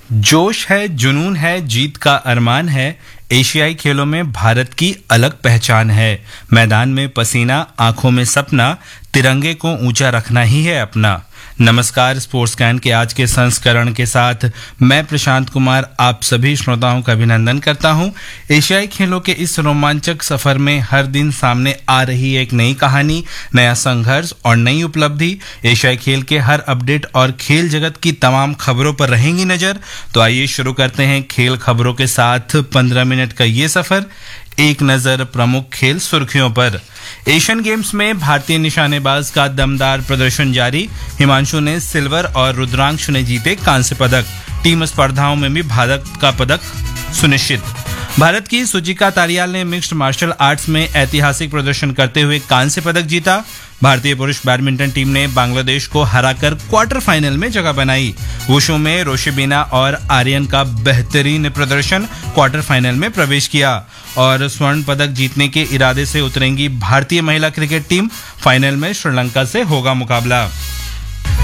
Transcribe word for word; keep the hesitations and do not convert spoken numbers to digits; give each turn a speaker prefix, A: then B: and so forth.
A: जोश है, जुनून है, जीत का अरमान है। एशियाई खेलों में भारत की अलग पहचान है। मैदान में पसीना, आंखों में सपना, तिरंगे को ऊंचा रखना ही है अपना। नमस्कार, स्पोर्ट्स कैन के आज के संस्करण के साथ मैं प्रशांत कुमार आप सभी श्रोताओं का अभिनंदन करता हूं। एशियाई खेलों के इस रोमांचक सफर में हर दिन सामने आ रही एक नई कहानी, नया संघर्ष और नई उपलब्धि। एशियाई खेल के हर अपडेट और खेल जगत की तमाम खबरों पर रहेंगी नजर। तो आइए शुरू करते हैं खेल खबरों के साथ पंद्रह मिनट का ये सफर। एक नजर प्रमुख खेल सुर्खियों पर। एशियन गेम्स में भारतीय निशानेबाज का दमदार प्रदर्शन जारी। हिमांशु ने सिल्वर और रुद्रांश ने जीते कांस्य पदक। टीम स्पर्धाओं में भी भारत का पदक सुनिश्चित। भारत की सुचिका तारियाल ने मिक्स्ड मार्शल आर्ट्स में ऐतिहासिक प्रदर्शन करते हुए कांस्य पदक जीता। भारतीय पुरुष बैडमिंटन टीम ने बांग्लादेश को हराकर क्वार्टर फाइनल में जगह बनाई। वुशु में रोशिबिना और आर्यन का बेहतरीन प्रदर्शन, क्वार्टर फाइनल में प्रवेश किया। और स्वर्ण पदक जीतने के इरादे से उतरेंगी भारतीय महिला क्रिकेट टीम। फाइनल में श्रीलंका से होगा मुकाबला।